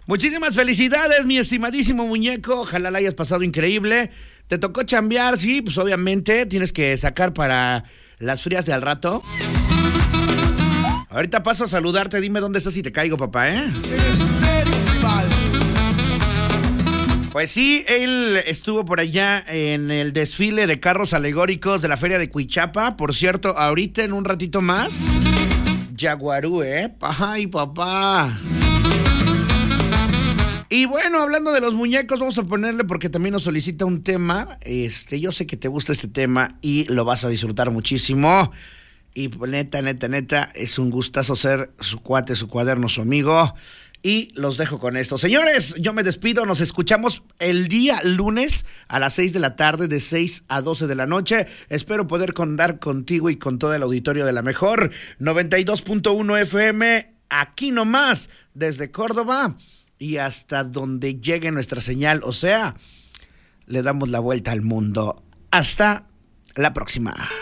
Muchísimas felicidades, mi estimadísimo muñeco. Ojalá la hayas pasado increíble. Te tocó chambear, sí, pues obviamente tienes que sacar para las frías de al rato. Ahorita paso a saludarte, dime dónde estás y te caigo, papá, ¿eh? Pues sí, él estuvo por allá en el desfile de carros alegóricos de la Feria de Cuichapa. Por cierto, ahorita en un ratito más, Yaguarú, ¿eh? Ay, papá. Y bueno, hablando de los muñecos, vamos a ponerle porque también nos solicita un tema. Yo sé que te gusta este tema y lo vas a disfrutar muchísimo. Y neta, es un gustazo ser su cuate, su cuaderno, su amigo. Y los dejo con esto. Señores, yo me despido. Nos escuchamos el día lunes a las 6 de la tarde, de 6 a 12 de la noche. Espero poder contar contigo y con todo el auditorio de la mejor 92.1 FM, aquí nomás, desde Córdoba y hasta donde llegue nuestra señal. O sea, le damos la vuelta al mundo. Hasta la próxima.